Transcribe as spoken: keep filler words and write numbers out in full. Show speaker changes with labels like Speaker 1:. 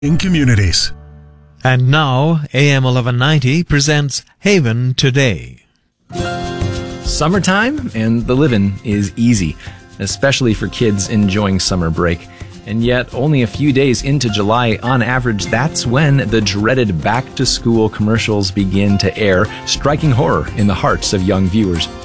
Speaker 1: in communities.
Speaker 2: And now, A M eleven ninety presents Haven Today.
Speaker 3: Summertime and the living is easy, especially for kids enjoying summer break. And yet, only a few days into July, on average, that's when the dreaded back-to-school commercials begin to air, striking horror in the hearts of young viewers.